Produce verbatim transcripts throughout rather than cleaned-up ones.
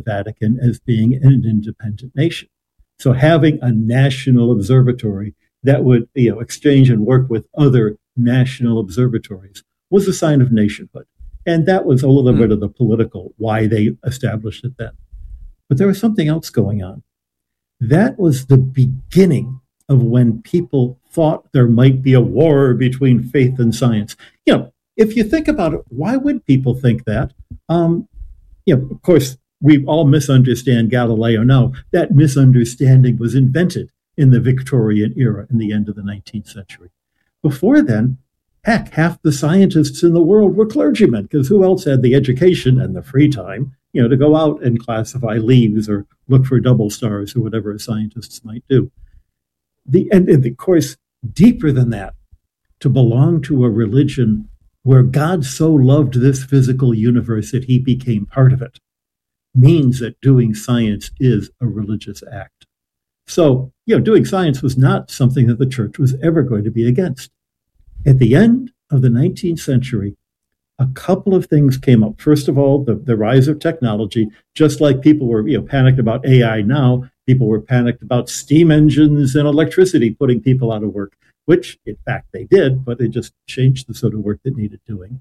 Vatican as being an independent nation. So having a national observatory that would, you know, exchange and work with other national observatories was a sign of nationhood. And that was a little mm. bit of the political why they established it then. But there was something else going on. That was the beginning of when people thought there might be a war between faith and science. You know, if you think about it, why would people think that? Um, you know, of course, we all misunderstand Galileo now. That misunderstanding was invented in the Victorian era in the end of the nineteenth century. Before then, heck, half the scientists in the world were clergymen, because who else had the education and the free time, you know, to go out and classify leaves or look for double stars or whatever scientists might do. The, and, and of course, deeper than that, to belong to a religion where God so loved this physical universe that he became part of it, means that doing science is a religious act. So, you know, doing science was not something that the church was ever going to be against. At the end of the nineteenth century, a couple of things came up. First of all, the, the rise of technology. Just like people were, you know, panicked about A I now, people were panicked about steam engines and electricity putting people out of work, which, in fact, they did, but it just changed the sort of work that needed doing.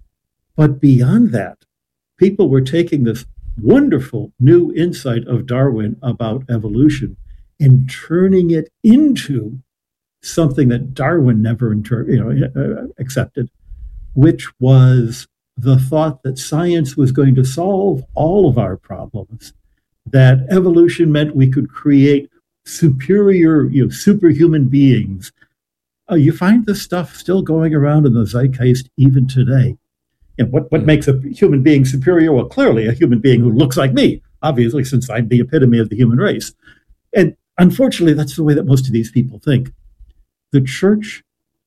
But beyond that, people were taking this wonderful new insight of Darwin about evolution and turning it into something that Darwin never inter- you know, uh, accepted, which was the thought that science was going to solve all of our problems, that evolution meant we could create superior, you know, superhuman beings. Uh, you find this stuff still going around in the zeitgeist even today. You know, what, what makes a human being superior? Well, clearly a human being who looks like me, obviously, since I'm the epitome of the human race. And unfortunately, that's the way that most of these people think. The church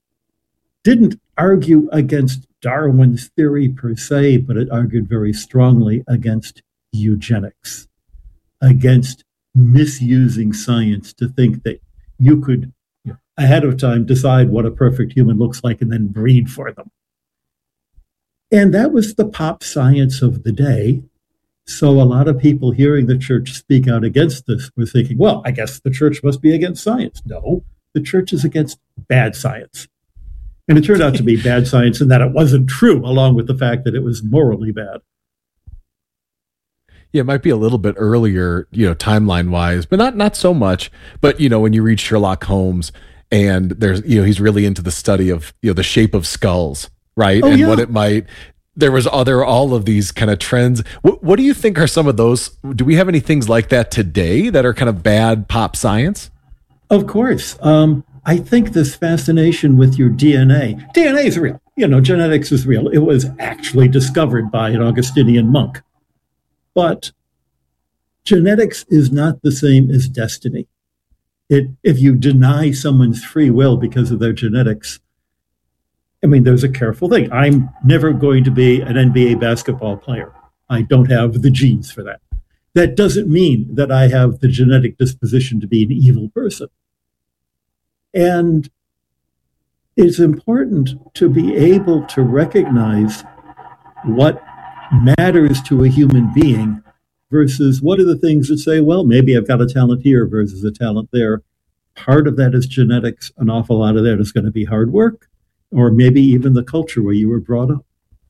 didn't argue against Darwin's theory per se, but it argued very strongly against eugenics, against misusing science to think that you could, you know, ahead of time decide what a perfect human looks like and then breed for them. And that was the pop science of the day. So a lot of people hearing the church speak out against this were thinking, well, I guess the church must be against science. No, the church is against bad science. And it turned out to be bad science in that it wasn't true, along with the fact that it was morally bad. Yeah, it might be a little bit earlier, you know, timeline wise, but not not so much. But, you know, when you read Sherlock Holmes and there's, you know, he's really into the study of, you know, the shape of skulls, right? Oh, and yeah. what it might, there was other, all of these kind of trends. What, what do you think are some of those? Do we have any things like that today that are kind of bad pop science? Of course. Um, I think this fascination with your D N A, D N A is real. You know, genetics is real. It was actually discovered by an Augustinian monk. But genetics is not the same as destiny. It, if you deny someone's free will because of their genetics, I mean, there's a careful thing. I'm never going to be an N B A basketball player. I don't have the genes for that. That doesn't mean that I have the genetic disposition to be an evil person. And it's important to be able to recognize what matters to a human being versus what are the things that say, well, maybe I've got a talent here versus a talent there. Part of that is genetics. An awful lot of that is going to be hard work, or maybe even the culture where you were brought up.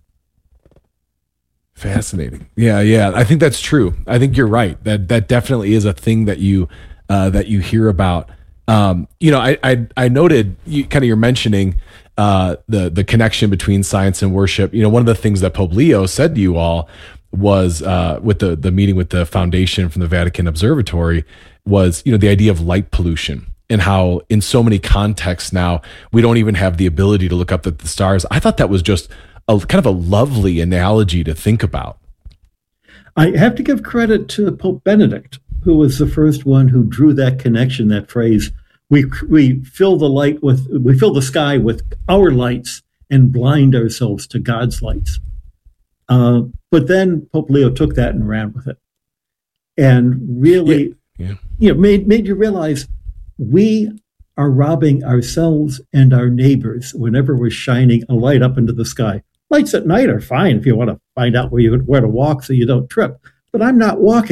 Fascinating. Yeah, yeah. I think that's true. I think you're right. That that definitely is a thing that you uh, that you hear about. Um, you know, I I, I noted you, kind of you're mentioning uh, the the connection between science and worship. You know, one of the things that Pope Leo said to you all was uh, with the the meeting with the foundation from the Vatican Observatory was, you know, the idea of light pollution and how in so many contexts now we don't even have the ability to look up at the stars. I thought that was just a kind of a lovely analogy to think about. I have to give credit to Pope Benedict, who was the first one who drew that connection, that phrase, we we fill the light with, we fill the sky with our lights and blind ourselves to God's lights. Uh, but then Pope Leo took that and ran with it. And really, yeah, yeah. you know, made, made you realize we are robbing ourselves and our neighbors whenever we're shining a light up into the sky. Lights at night are fine if you want to find out where you where to walk so you don't trip. But I'm not walking.